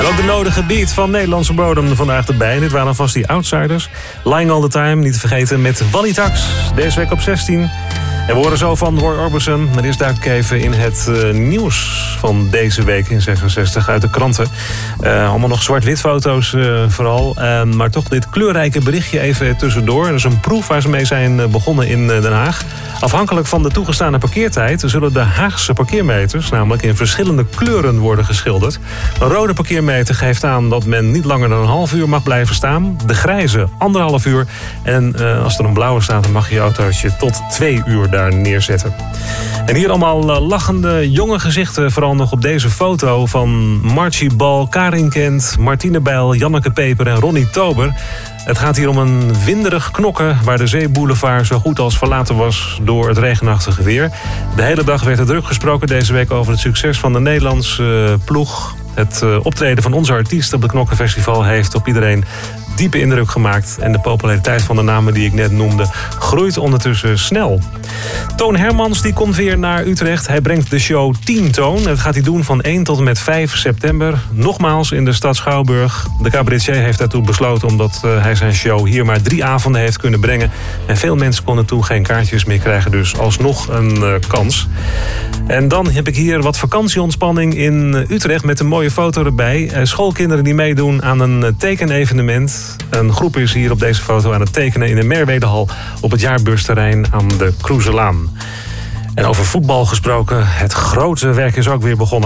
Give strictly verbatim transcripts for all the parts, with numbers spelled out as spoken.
En ook de nodige beat van Nederlandse bodem vandaag erbij. Dit waren vast die outsiders. Lying All The Time, niet te vergeten met Wally Tax. Deze week op zestien. En we horen zo van Roy Orbison. Maar eerst duik ik even in het uh, nieuws van deze week in zesenzestig uit de kranten. Uh, allemaal nog zwart-wit foto's uh, vooral. Uh, maar toch dit kleurrijke berichtje even tussendoor. Er is een proef waar ze mee zijn begonnen in Den Haag. Afhankelijk van de toegestane parkeertijd zullen de Haagse parkeermeters namelijk in verschillende kleuren worden geschilderd. Een rode parkeermeter geeft aan dat men niet langer dan een half uur mag blijven staan. De grijze anderhalf uur. En uh, als er een blauwe staat, dan mag je je autootje tot twee uur daar neerzetten. En hier allemaal uh, lachende jonge gezichten, vooral nog op deze foto van Marchie Bal, Karin Kent, Martine Bijl, Janneke Peper en Ronnie Tober. Het gaat hier om een winderig knokken waar de Zeeboulevard zo goed als verlaten was door het regenachtige weer. De hele dag werd er druk gesproken deze week over het succes van de Nederlandse uh, ploeg. Het uh, optreden van onze artiest op het Knokkenfestival heeft op iedereen diepe indruk gemaakt. En de populariteit van de namen die ik net noemde groeit ondertussen snel. Toon Hermans die komt weer naar Utrecht. Hij brengt de show Team Toon. Dat gaat hij doen van één tot en met vijf september. Nogmaals in de stad Schouwburg. De cabaretier heeft daartoe besloten omdat uh, hij zijn show hier maar drie avonden heeft kunnen brengen. En veel mensen konden toen geen kaartjes meer krijgen. Dus alsnog een uh, kans. En dan heb ik hier wat vakantieontspanning in Utrecht met een mooie foto erbij. Uh, schoolkinderen die meedoen aan een uh, tekenevenement. Een groep is hier op deze foto aan het tekenen in de Merwedehal op het jaarbeursterrein aan de Kroeselaan. En over voetbal gesproken, het grote werk is ook weer begonnen.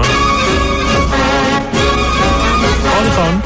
Polygoon.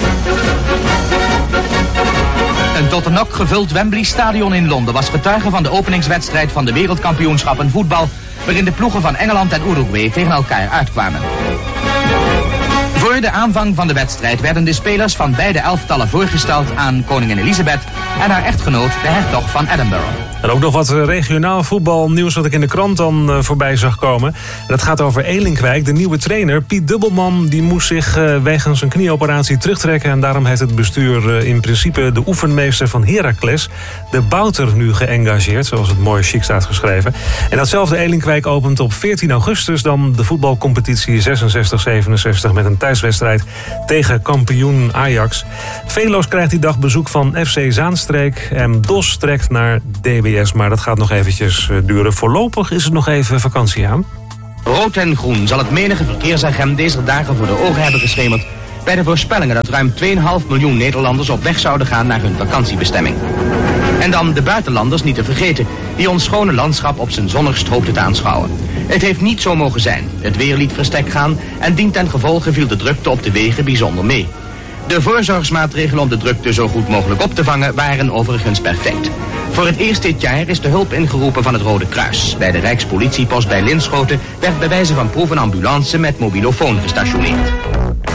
Een tot de nok gevuld Wembley Stadion in Londen was getuige van de openingswedstrijd van de wereldkampioenschappen voetbal, waarin de ploegen van Engeland en Uruguay tegen elkaar uitkwamen. Voor de aanvang van de wedstrijd werden de spelers van beide elftallen voorgesteld aan koningin Elizabeth en haar echtgenoot, de hertog van Edinburgh. En ook nog wat regionaal voetbalnieuws wat ik in de krant dan uh, voorbij zag komen. En dat gaat over Elinkwijk. De nieuwe trainer, Piet Dubbelman, die moest zich uh, wegens een knieoperatie terugtrekken. En daarom heeft het bestuur uh, in principe de oefenmeester van Heracles, de Bouter, nu geëngageerd. Zoals het mooi chic staat geschreven. En datzelfde Elinkwijk opent op veertien augustus dan de voetbalcompetitie zesenzestig zevenenzestig met een thuiswedstrijd tegen kampioen Ajax. Veloos krijgt die dag bezoek van F C Zaanstreek. En Dos trekt naar D B S. Maar dat gaat nog eventjes duren. Voorlopig is het nog even vakantie aan. Rood en groen zal het menige verkeersagent deze dagen voor de ogen hebben geschemerd bij de voorspellingen dat ruim twee komma vijf miljoen Nederlanders op weg zouden gaan naar hun vakantiebestemming. En dan de buitenlanders niet te vergeten, die ons schone landschap op zijn zonnigst hoopten te aanschouwen. Het heeft niet zo mogen zijn. Het weer liet verstek gaan en dient ten gevolge viel de drukte op de wegen bijzonder mee. De voorzorgsmaatregelen om de drukte zo goed mogelijk op te vangen waren overigens perfect. Voor het eerst dit jaar is de hulp ingeroepen van het Rode Kruis. Bij de Rijkspolitiepost bij Linschoten werd bij wijze van proef een ambulance met mobilofoon gestationeerd.